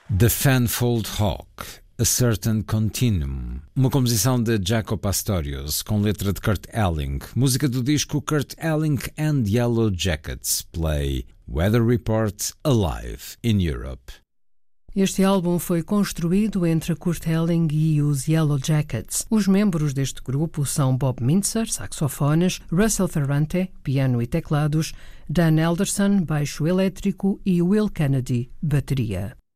The Fanfold Hawk, A Certain Continuum, uma composição de Jaco Pastorius com letra de Kurt Elling, música do disco Kurt Elling and Yellow Jackets play Weather Report Alive in Europe. Este álbum foi construído entre Kurt Elling e os Yellow Jackets. Os membros deste grupo são Bob Mintzer, saxofones, Russell Ferrante, piano e teclados, Dan Elderson, baixo elétrico e Will Kennedy, bateria.